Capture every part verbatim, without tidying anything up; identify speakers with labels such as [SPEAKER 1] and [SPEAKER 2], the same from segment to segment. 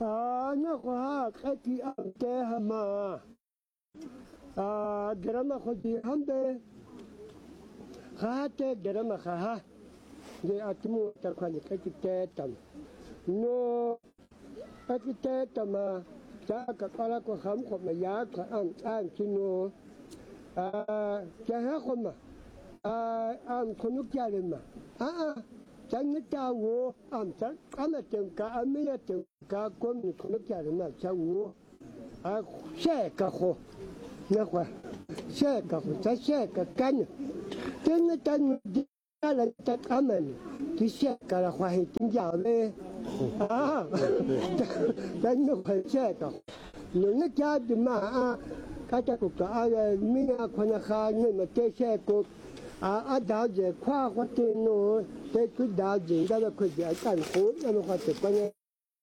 [SPEAKER 1] à nó có cái gì ăn thế hả mà à cái mà có gì ăn thế khá thế cái mà khá để ăn mua ta quan cái gì thế tầm nó cái gì thế tầm mà cha cái cái là có khám có mà giá có ăn ăn chi nó à cha hết không mà à ăn con nước cha lên mà à chẳng biết cha ngô ăn chắc ăn là chừng cả ăn mấy là chừng cả con con nước cha lên mà cha ngô à xe cả khô nhớ qua xe cả khô cha xe cả canh tiếng nó chân ta là ta ăn mình thì xe cả là khoai tiếng giàu đấy à chân nó phải xe cả những cái cha thì mà à cái cha cũng cả mấy con khai nhưng mà cái xe cũng à à đào gì khoa khoa tiền nó cái cứ đào gì đó là cứ giải cản khối nó mà khoa tiền quan nhé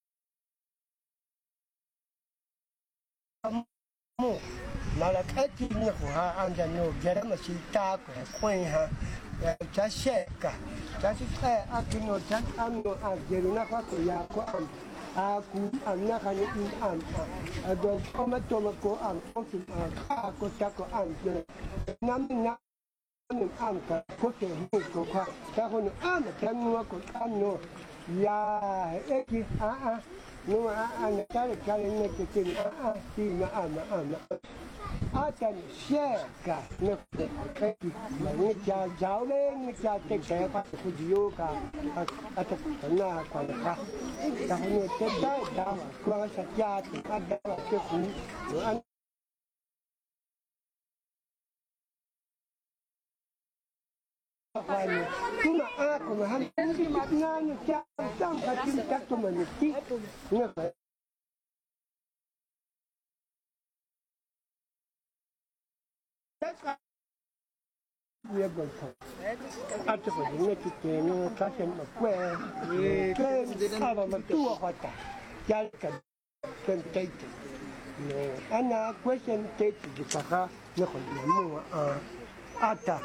[SPEAKER 1] mà là cái gì nữa của ha anh ta nó cái đó mà chỉ ta của khoai ha cha xe cả cha xe à cái nó cha ăn nó ăn cái nó khoa của nhà của ăn à cũng ăn nó cái nó ăn à rồi có mấy chỗ mà có ăn có gì à khác có chắc có ăn rồi năm năm mình ăn cả có thể mua có khác ta còn ăn cái mua có ăn nó ya ấy cái à à nhưng mà ăn cái này cái này cái cái à à thì mà ăn mà ăn à cái xe cả nó cái mà người cha giáo lên người cha cái cái phải có nhiều cả à à cái nào còn khác ta còn cái đấy đó qua sát gia thì ăn cái khu ăn chúng mà à của mình hắn đi mặt ngang như cha trong cái chim chắc cho mình tí nghe vậy việc bận thôi à cho mình nghe cái chuyện nó phát sinh mà quê cái à mà mình tua họ ta gia cái cái cái nó anh à question cái gì cả ha nó còn nhiều mà à à ta